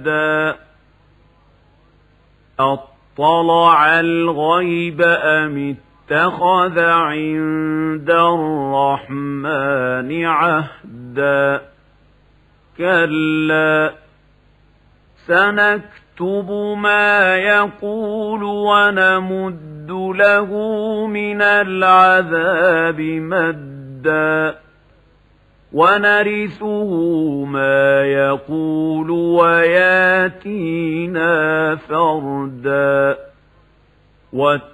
أطلع الغيب أم اتخذ عند الرحمن عهدا كلا سنكتب ما يقول ونمد له من العذاب مدا ونرثه ما يقول وياتينا فردا